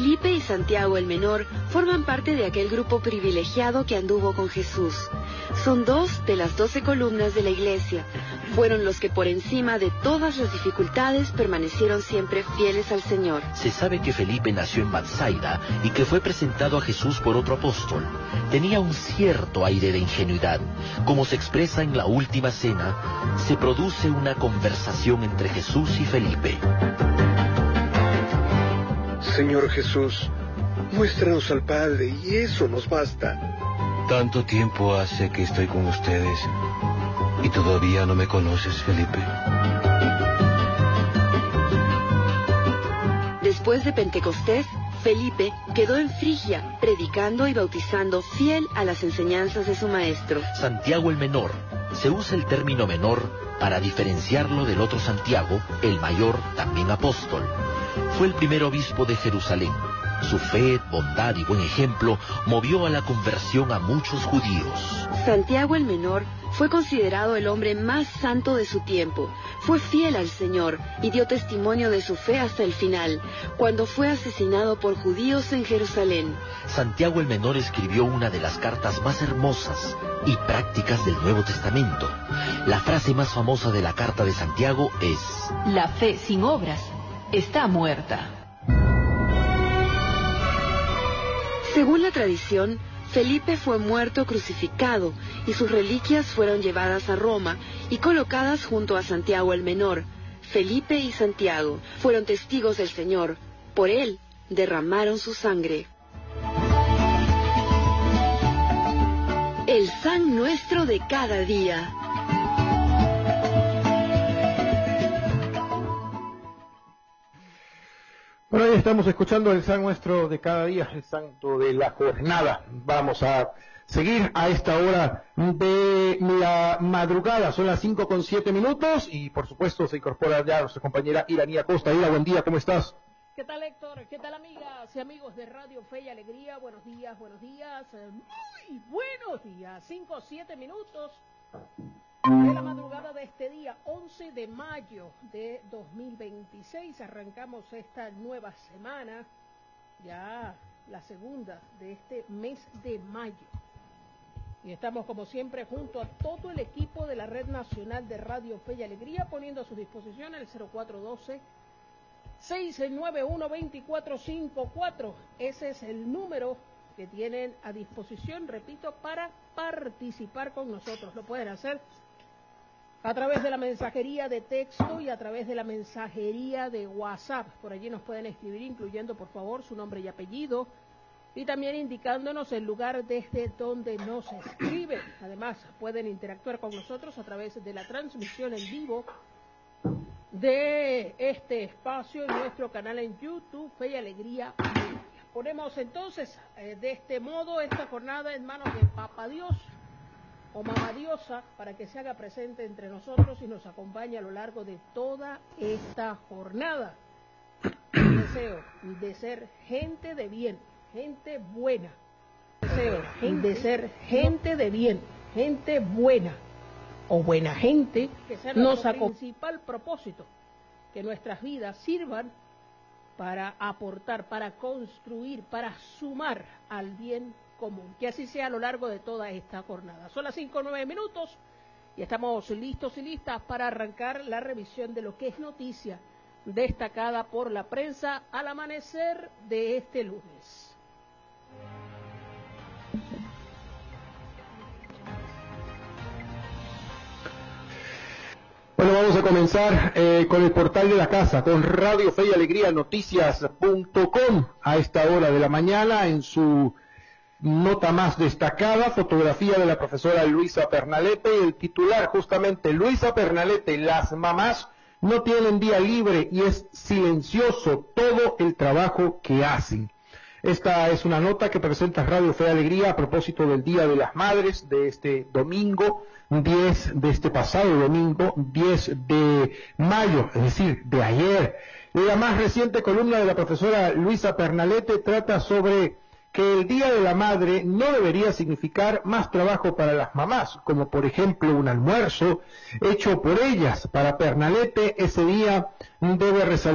Felipe y Santiago el Menor forman parte de aquel grupo privilegiado que anduvo con Jesús. Son 2 de las 12 columnas de la Iglesia. Fueron los que por encima de todas las dificultades permanecieron siempre fieles al Señor. Se sabe que Felipe nació en Betsaida y que fue presentado a Jesús por otro apóstol. Tenía un cierto aire de ingenuidad. Como se expresa en la última cena, se produce una conversación entre Jesús y Felipe. Señor Jesús, muéstranos al Padre y eso nos basta. Tanto tiempo hace que estoy con ustedes y todavía no me conoces, Felipe. Después de Pentecostés, Felipe quedó en Frigia, predicando y bautizando fiel a las enseñanzas de su maestro. Santiago el Menor. Se usa el término menor para diferenciarlo del otro Santiago, el mayor, también apóstol. Fue el primer obispo de Jerusalén. Su fe, bondad y buen ejemplo movió a la conversión a muchos judíos. Santiago el Menor fue considerado el hombre más santo de su tiempo. Fue fiel al Señor y dio testimonio de su fe hasta el final, cuando fue asesinado por judíos en Jerusalén. Santiago el Menor escribió una de las cartas más hermosas y prácticas del Nuevo Testamento. La frase más famosa de la carta de Santiago es: la fe sin obras está muerta. Según la tradición, Felipe fue muerto crucificado y sus reliquias fueron llevadas a Roma y colocadas junto a Santiago el Menor. Felipe y Santiago fueron testigos del Señor. Por él derramaron su sangre. El San Nuestro de cada día. Bueno, ahí estamos escuchando el San Nuestro de cada día, el santo de la jornada. Vamos a seguir a esta hora de la madrugada. Son las 5:07 y por supuesto se incorpora ya nuestra compañera Iranía Costa. Ira, buen día, ¿cómo estás? ¿Qué tal, Héctor? ¿Qué tal, amigas y amigos de Radio Fe y Alegría? Buenos días, muy buenos días. 5:07 de la madrugada de este día, 11 de mayo de 2026. Arrancamos esta nueva semana, ya la segunda de este mes de mayo. Y estamos como siempre junto a todo el equipo de la Red Nacional de Radio Fe y Alegría, poniendo a su disposición el 0412-691-2454. Ese es el número que tienen a disposición, repito, para participar con nosotros. Lo pueden hacer a través de la mensajería de texto y a través de la mensajería de WhatsApp. Por allí nos pueden escribir incluyendo, por favor, su nombre y apellido y también indicándonos el lugar desde donde nos escriben. Además, pueden interactuar con nosotros a través de la transmisión en vivo de este espacio en nuestro canal en YouTube, Fe y Alegría Media. Ponemos entonces de este modo esta jornada en manos de Papá Dios o Mamá Diosa para que se haga presente entre nosotros y nos acompañe a lo largo de toda esta jornada. El deseo de ser gente de bien, gente buena. El deseo de ser gente de bien, gente buena o buena gente, que sea nuestro principal propósito, que nuestras vidas sirvan para aportar, para construir, para sumar al bien común. Que así sea a lo largo de toda esta jornada. Son las 5:09 y estamos listos y listas para arrancar la revisión de lo que es noticia destacada por la prensa al amanecer de este lunes. Bueno, vamos a comenzar con el portal de la casa, con Radio Fe y Alegría Noticias.com. A esta hora de la mañana, en su nota más destacada, fotografía de la profesora Luisa Pernalete, el titular justamente: Luisa Pernalete, las mamás no tienen día libre y es silencioso todo el trabajo que hacen. Esta es una nota que presenta Radio Fe y Alegría a propósito del Día de las Madres de este domingo 10, de este pasado domingo 10 de mayo, es decir, de ayer. La más reciente columna de la profesora Luisa Pernalete trata sobre que el Día de la Madre no debería significar más trabajo para las mamás, como por ejemplo un almuerzo hecho por ellas. Para Pernalete, ese día debe resaltar